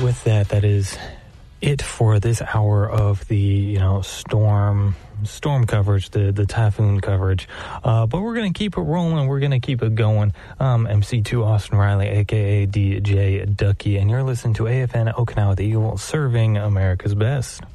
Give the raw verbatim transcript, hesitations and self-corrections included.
with that, that is it for this hour of the, you know, storm storm coverage, the, the typhoon coverage. Uh, but we're going to keep it rolling. We're going to keep it going. Um, M C two Austin Riley, a k a. D J Ducky, and you're listening to A F N Okinawa the Eagle, serving America's best.